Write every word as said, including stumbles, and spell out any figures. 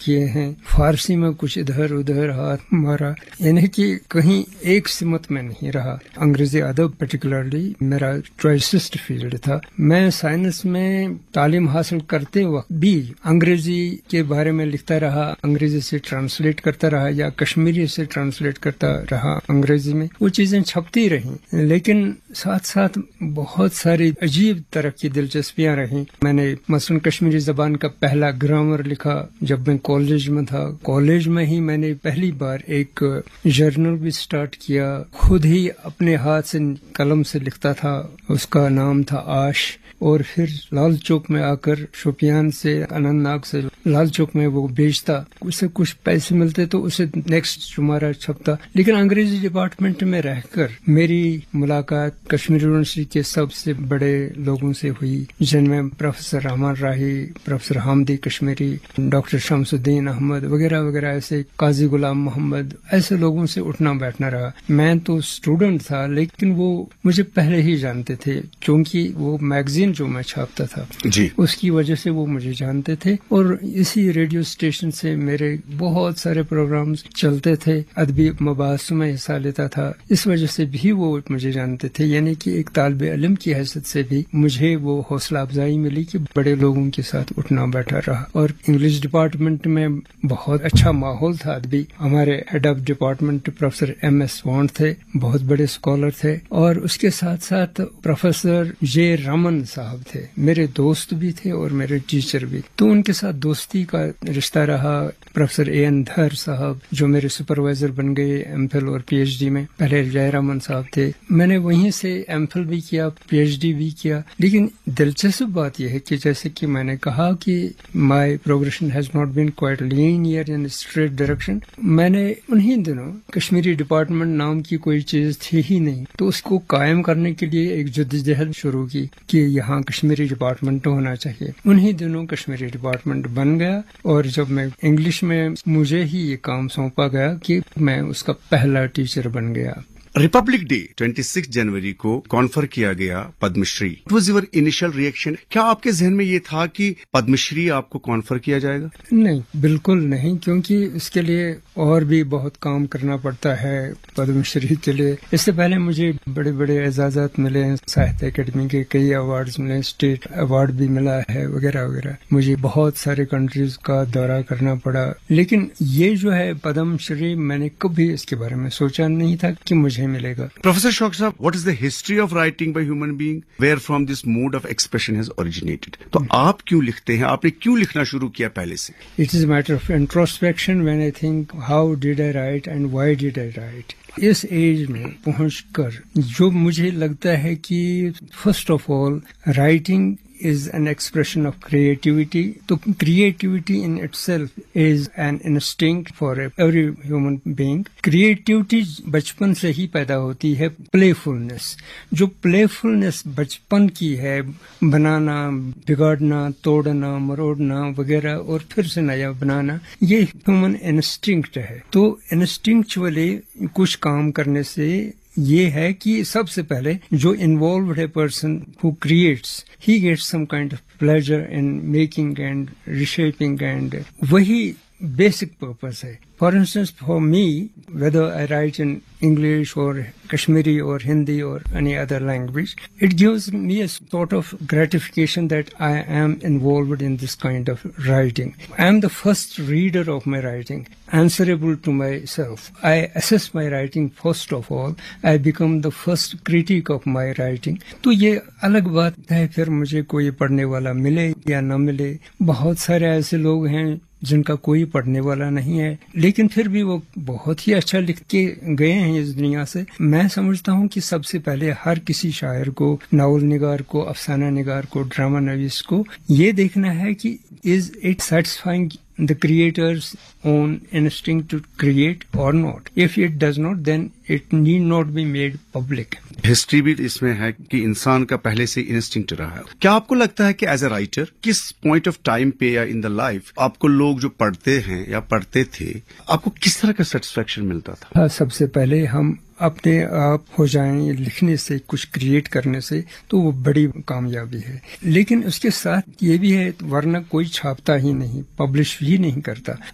کیے ہیں، فارسی میں کچھ ادھر ادھر ہاتھ مارا، یعنی کہ کہیں ایک سمت میں نہیں رہا۔ انگریزی ادب پرٹیکولرلی میرا چوائسسٹ فیلڈ تھا۔ میں سائنس میں تعلیم حاصل کرتے وقت بھی انگریزی کے بارے میں لکھتا رہا، انگریزی سے ٹرانسلیٹ کرتا رہا یا کشمیری سے ٹرانسلیٹ کرتا رہا انگریزی میں، وہ چیزیں چھپتی رہیں، لیکن ساتھ ساتھ بہت ساری عجیب طرح کی دلچسپیاں رہیں۔ میں نے مثلاً کشمیری زبان کا پہلا گرامر لکھا جب میں کالج میں تھا۔ کالج میں ہی میں نے پہلی بار ایک جرنل بھی سٹارٹ کیا، خود ہی اپنے ہاتھ سے قلم سے لکھتا تھا، اس کا نام تھا آش، اور پھر لال چوک میں آ کر شوپیان سے اننت ناگ سے لال چوک میں وہ بیچتا، اس سے کچھ پیسے ملتے تو اسے نیکسٹ ہمارا چھپتا۔ لیکن انگریزی ڈپارٹمنٹ میں رہ کر میری ملاقات کشمیر یونیورسٹی کے سب سے بڑے لوگوں سے ہوئی، جن میں پروفیسر رحمان راہی، پروفیسر حامدی کشمیری، ڈاکٹر شمس الدین احمد وغیرہ وغیرہ، ایسے قاضی غلام محمد، ایسے لوگوں سے اٹھنا بیٹھنا رہا۔ میں تو اسٹوڈنٹ تھا لیکن وہ مجھے پہلے ہی جانتے تھے، کیونکہ وہ میگزین جو میں چھاپتا تھا جی اس کی وجہ سے وہ مجھے جانتے تھے، اور اسی ریڈیو اسٹیشن سے میرے بہت سارے پروگرامز چلتے تھے، ادبی مباحث میں حصہ لیتا تھا، اس وجہ سے بھی وہ مجھے جانتے تھے، یعنی کہ ایک طالب علم کی حیثیت سے بھی مجھے وہ حوصلہ افزائی ملی کہ بڑے لوگوں کے ساتھ اٹھنا بیٹھا رہا۔ اور انگلش ڈپارٹمنٹ میں بہت اچھا ماحول تھا ادبی، ہمارے head of department professor M S wand تھے، بہت بڑے اسکالر تھے، اور اس کے ساتھ ساتھ پروفیسر جے رمن صاحب تھے، میرے دوست بھی تھے اور میرے ٹیچر بھی، تو ان کے ساتھ دوستی کا رشتہ رہا۔ پروفیسر اے این دھر صاحب جو میرے سپروائزر بن گئے ایم فل اور پی ایچ ڈی میں، پہلے جے رمن صاحب تھے، میں نے وہیں سے ایم فل بھی کیا، پی ایچ ڈی بھی کیا۔ لیکن دلچسپ بات یہ ہے کہ جیسے کہ میں نے کہا کہ مائی progression has not been quite linear in street direction, میں نے انہی دنوں کشمیری ڈپارٹمنٹ نام کی کوئی چیز تھی ہی نہیں، تو اس کو قائم کرنے کے لیے ایک جدوجہد شروع کی کہ یہاں کشمیری ڈپارٹمنٹ ہونا چاہیے۔ انہی دنوں کشمیری ڈپارٹمنٹ بن گیا، اور جب میں انگلش میں مجھے ہی یہ کام سونپا گیا کہ میں اس کا پہلا ٹیچر بن گیا۔ ریپبلک ڈے چھبیس جنوری کو کانفر کیا گیا Padma Shri, it was your initial reaction? کیا آپ کے ذہن میں یہ تھا کہ پدم شری آپ کو کانفر کیا جائے گا؟ نہیں، بالکل نہیں، کیونکہ اس کے لیے اور بھی بہت کام کرنا پڑتا ہے پدم شری کے لیے۔ اس سے پہلے مجھے بڑے بڑے اعزازات ملے ہیں، ساہتیہ اکیڈمی کے کئی ایوارڈز ملے، اسٹیٹ ایوارڈ بھی ملا ہے وغیرہ وغیرہ، مجھے بہت سارے کنٹریز کا دورہ کرنا پڑا، لیکن یہ جو ہے پدم شری میں نے کبھی اس کے بارے میں سوچا نہیں تھا کہ مجھے ملے گا۔ پروفیسر شوقت صاحب، what is the history of writing by human being where from this mood of expression has originated? تو آپ کیوں لکھتے ہیں؟ آپ نے کیوں لکھنا شروع کیا پہلے سے؟ It is a matter of introspection when I think how did I right and why did I right. Us age میں پہنچ کر جو مجھے لگتا ہے کہ first of all writing is an expression of creativity. تو creativity in itself is an instinct for every human being. Creativity بچپن سے ہی پیدا ہوتی ہے، playfulness. جو playfulness بچپن کی ہے، بنانا، بگاڑنا، توڑنا، مروڑنا وغیرہ اور پھر سے نیا بنانا، یہ human instinct ہے۔ تو instinctually کچھ کام کرنے سے یہ ہے کہ سب سے پہلے جو انوالوڈ ہے person who creates, he gets some kind of pleasure in making and ریشیپنگ، and وہی بیسک پرپز ہے۔ For instance for me whether I write in English or Kashmiri or Hindi or any other language, it gives me a sort of gratification that I am involved in this kind of writing. I am the first reader of my writing, answerable to myself. I assess my writing first of all. I become the first critic of my writing. تو یہ الگ بات ہے پھر مجھے کوئی پڑھنے والا ملے یا نہ ملے۔ بہت سارے ایسے لوگ ہیں جن کا کوئی پڑھنے والا نہیں ہے، لیکن پھر بھی وہ بہت ہی اچھا لکھ کے گئے ہیں اس دنیا سے۔ میں سمجھتا ہوں کہ سب سے پہلے ہر کسی شاعر کو، ناول نگار کو، افسانہ نگار کو، ڈرامہ نویس کو یہ دیکھنا ہے کہ is it satisfying the creator's own instinct to create or not. If it does not, then it need not be made public. History بھی اس میں ہے کہ انسان کا پہلے سے انسٹنکٹ رہا ہے۔ کیا آپ کو لگتا ہے کہ ایز اے رائٹر کس پوائنٹ آف ٹائم پہ یا ان دا لائف آپ کو لوگ جو پڑھتے ہیں یا پڑھتے تھے، آپ کو کس طرح کا سیٹسفیکشن ملتا تھا؟ سب سے پہلے ہم اپنے آپ ہو جائیں لکھنے سے، کچھ کریٹ کرنے سے، تو وہ بڑی کامیابی ہے۔ لیکن اس کے ساتھ یہ بھی ہے، ورنہ کوئی چھاپتا ہی نہیں، پبلش بھی نہیں کرتا۔